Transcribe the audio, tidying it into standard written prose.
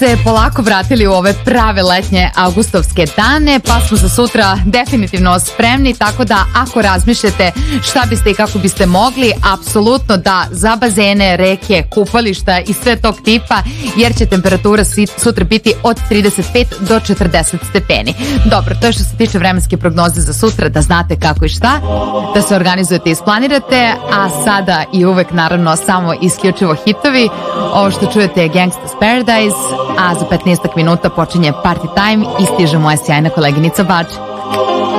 se polako vratili u ove prave letnje avgustovske dane, pa smo za sutra definitivno spremni, tako da ako razmišljate šta biste i kako biste mogli, apsolutno da, za bazene, reke, kupališta i sve tog tipa, jer će temperatura sutra biti od 35 do 40 stepeni. Dobro, to je što se tiče vremenske prognoze za sutra, da znate kako i šta, da se organizujete i isplanirate, a sada i uvek naravno samo isključivo hitovi. Ovo što čujete je Gangsta's Paradise, a za 15 minuta počinje Party Time i stiže moja sjajna koleginica Bač.